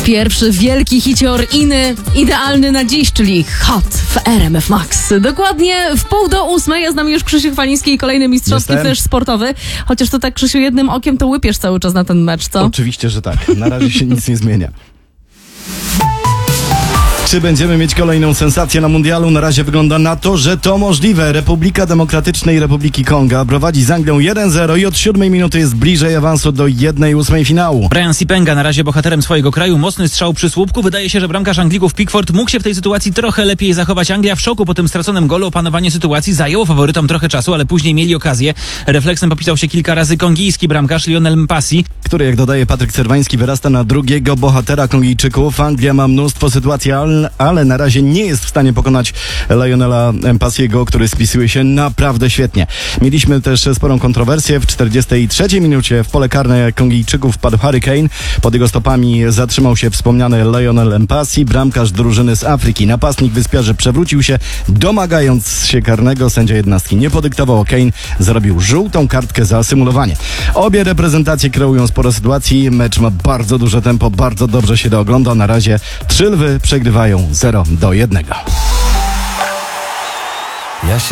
Pierwszy wielki hicior Iny, idealny na dziś, czyli Hot w RMF Max. Dokładnie w 7:30, ja z nami już Krzysiu Chwaliński i kolejny mistrzowski też sportowy. Chociaż to tak, Krzysiu, jednym okiem to łypiesz cały czas na ten mecz, co? Oczywiście, że tak. Na razie się nic nie zmienia. Czy będziemy mieć kolejną sensację na mundialu? Na razie wygląda na to, że to możliwe. Republika Demokratycznej Republiki Konga prowadzi z Anglią 1-0 i od 7 minuty jest bliżej awansu do 1/8 finału. Brian Sipenga na razie bohaterem swojego kraju. Mocny strzał przy słupku. Wydaje się, że bramkarz Anglików Pickford mógł się w tej sytuacji trochę lepiej zachować. Anglia w szoku po tym straconym golu. Opanowanie sytuacji zajęło faworytom trochę czasu, ale później mieli okazję. Refleksem popisał się kilka razy kongijski bramkarz Lionel Mpasi, który, jak dodaje Patryk Cerwański, wyrasta na drugiego bohatera Kongijczyków. Anglia ma mnóstwo sytuacji, ale na razie nie jest w stanie pokonać Lionela Mpasiego, który spisuje się naprawdę świetnie. Mieliśmy też sporą kontrowersję. W 43 minucie w pole karne Kongijczyków wpadł Harry Kane. Pod jego stopami zatrzymał się wspomniany Lionel Mpasi, bramkarz drużyny z Afryki. Napastnik wyspiarzy przewrócił się, domagając się karnego. Sędzia jednostki nie podyktował. Kane zarobił żółtą kartkę za symulowanie. Obie reprezentacje kreują sporo sytuacji. Mecz ma bardzo duże tempo, bardzo dobrze się to ogląda. Na razie 3 lwy przegrywają 0-1.